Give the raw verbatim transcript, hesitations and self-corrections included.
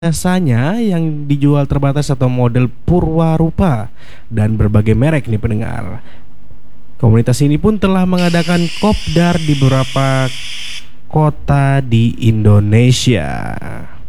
Biasanya yang dijual terbatas atau model purwarupa dan berbagai merek nih pendengar. Komunitas ini pun telah mengadakan kopdar di beberapa kota di Indonesia.